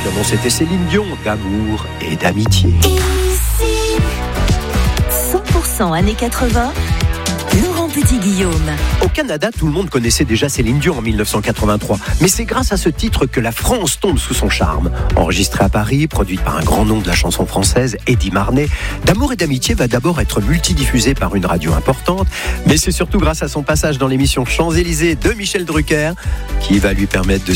non, c'était Céline Dion, d'amour et d'amitié. Ici, 100% années 80, Laurent Petit-Guillaume. Au Canada, tout le monde connaissait déjà Céline Dion en 1983. Mais c'est grâce à ce titre que la France tombe sous son charme. Enregistrée à Paris, produite par un grand nom de la chanson française, Eddie Marnay, D'amour et d'amitié va d'abord être multidiffusée par une radio importante. Mais c'est surtout grâce à son passage dans l'émission Champs-Élysées de Michel Drucker qui va lui permettre de